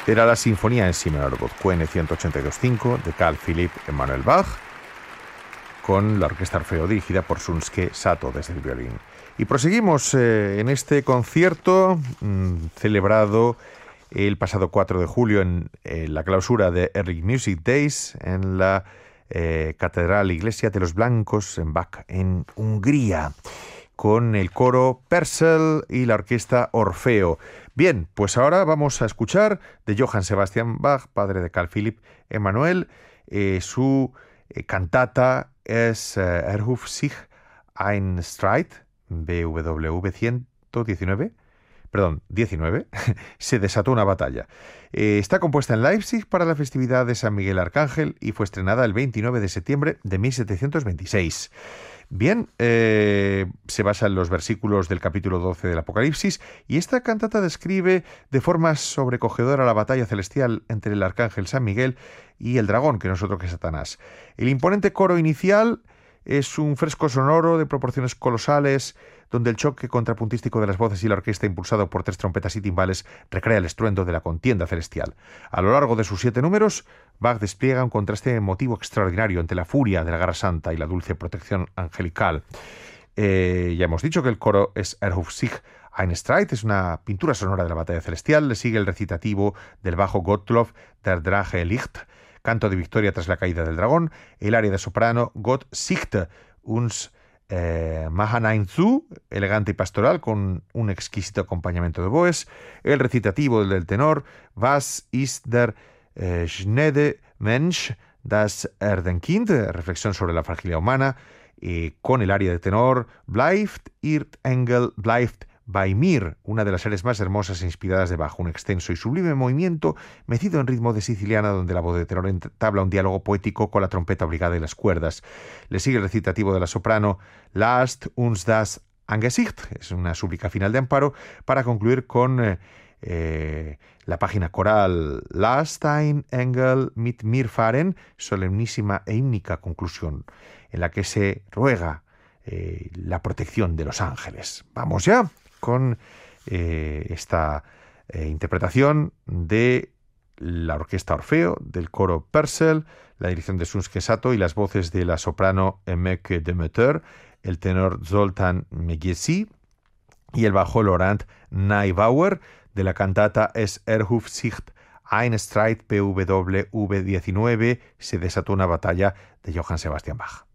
Era la Sinfonía en Si menor opus 182.5 de Carl Philipp Emanuel Bach, con la Orquesta Orfeo dirigida por Shunsuke Sato desde el violín. Y proseguimos en este concierto celebrado el pasado 4 de julio en la clausura de Early Music Days en la Catedral Iglesia de los Blancos en Bach, en Hungría, con el coro Purcell y la orquesta Orfeo. Bien, pues ahora vamos a escuchar de Johann Sebastian Bach, padre de Carl Philipp Emanuel, su cantata es Erhob sich ein Streit, BWV 119, perdón, 19, se desató una batalla. Está compuesta en Leipzig para la festividad de San Miguel Arcángel y fue estrenada el 29 de septiembre de 1726. Bien, se basa en los versículos del capítulo 12 del Apocalipsis y esta cantata describe de forma sobrecogedora la batalla celestial entre el arcángel San Miguel y el dragón, que no es otro que Satanás. El imponente coro inicial es un fresco sonoro de proporciones colosales, donde el choque contrapuntístico de las voces y la orquesta, impulsado por 3 trompetas y timbales, recrea el estruendo de la contienda celestial. A lo largo de sus 7 números, Bach despliega un contraste emotivo extraordinario entre la furia de la guerra santa y la dulce protección angelical. Ya hemos dicho que el coro es Erhob sich ein Streit, es una pintura sonora de la batalla celestial. Le sigue el recitativo del bajo Gottlob der Drache Licht, canto de victoria tras la caída del dragón, el aria de soprano Gott sichte uns machen ein zu, elegante y pastoral, con un exquisito acompañamiento de oboes, el recitativo del tenor Was ist der schnöde Mensch, das Erdenkind, reflexión sobre la fragilidad humana, con el aria de tenor Bleibt ihr Engel, bleibt bei mir, una de las áreas más hermosas e inspiradas de Bach, un extenso y sublime movimiento mecido en ritmo de siciliana, donde la voz de tenor entabla un diálogo poético con la trompeta obligada y las cuerdas. Le sigue el recitativo de la soprano Lasst uns das Angesicht, es una súplica final de amparo, para concluir con la página coral Lasst ein Engel mit mir fahren, solemnísima e hímnica conclusión, en la que se ruega la protección de los ángeles. Vamos ya con esta interpretación de la orquesta Orfeo, del coro Purcell, la dirección de Shunsuke Sato y las voces de la soprano Emmeke Demeter, el tenor Zoltán Megiesi y el bajo Laurent Neubauer, de la cantata Es Erhob sich ein Streit, BWV 19, se desató una batalla, de Johann Sebastian Bach.